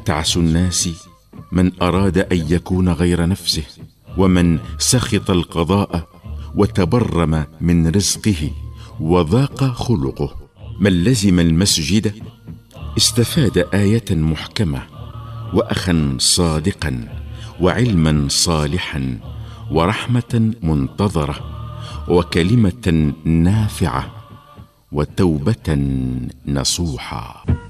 أتعس الناس من أراد أن يكون غير نفسه، ومن سخط القضاء وتبرم من رزقه وضاق خلقه. من لزم المسجد استفاد آية محكمة، وأخا صادقا، وعلما صالحا، ورحمة منتظرة، وكلمة نافعة، وتوبة نصوحا.